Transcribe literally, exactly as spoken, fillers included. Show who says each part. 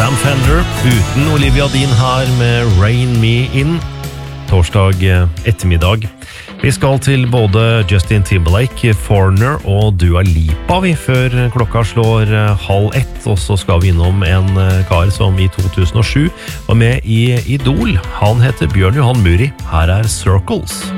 Speaker 1: Sam Fender uten Olivia Dean her med Rain Me In torsdag ettermiddag. Vi skal til både Justin Timberlake, Foreigner og Dua Lipa vi før klokka slår halv ett, og så skal vi innom en kar som i to tusen og sju var med i Idol. Han heter Bjørn Johan Muri. Her er Circles.